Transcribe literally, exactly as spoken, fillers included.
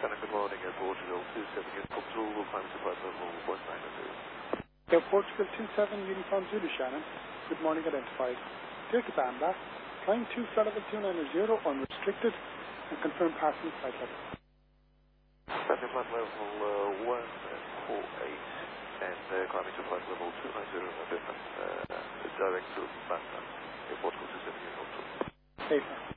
Shannon, good morning. Air Portugal two seven Uniform Zulu, climate to flight level one nine zero. Air Portugal two seven Uniform Zulu, Shannon. Good morning, identified. Take Bamba, flying two flight level two nine zero, unrestricted, and confirm passing flight level. Passing flight level uh, one four eight, and uh, climbing to flight level two nine zero, uh, different, uh, direct to Bamba. Air Portugal two seven Uniform Zulu. Safe.